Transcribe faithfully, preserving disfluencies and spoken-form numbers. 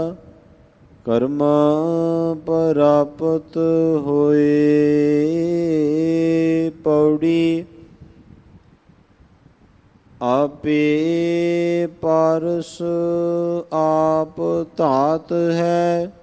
ਕਰਮ ਪ੍ਰਾਪਤ ਹੋਏ। ਪੌੜੀ ਆਪੇ ਪਾਰਸ ਆਪ ਧਾਤ ਹੈ,